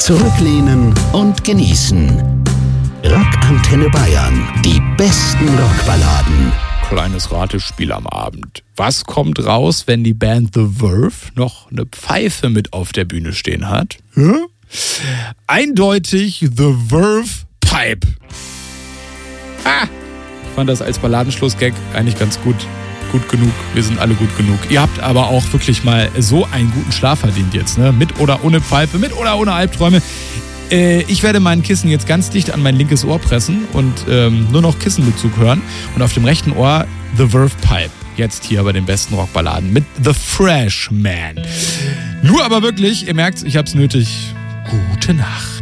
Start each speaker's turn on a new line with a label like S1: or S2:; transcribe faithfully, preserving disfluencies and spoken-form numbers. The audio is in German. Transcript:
S1: Zurücklehnen und genießen. Rockantenne Bayern. Die besten Rockballaden.
S2: Kleines Ratespiel am Abend. Was kommt raus, wenn die Band The Verve noch eine Pfeife mit auf der Bühne stehen hat? Hm? Eindeutig The Verve Pipe. Ah, ich fand das als Balladenschlussgag eigentlich ganz gut. Gut genug, wir sind alle gut genug. Ihr habt aber auch wirklich mal so einen guten Schlaf verdient jetzt, ne? Mit oder ohne Pfeife, mit oder ohne Albträume. Äh, ich werde mein Kissen jetzt ganz dicht an mein linkes Ohr pressen und ähm, nur noch Kissenbezug hören. Und auf dem rechten Ohr The Verve Pipe. Jetzt hier bei den besten Rockballaden mit The Freshman. Nur aber wirklich, ihr merkt, ich hab's nötig. Gute Nacht.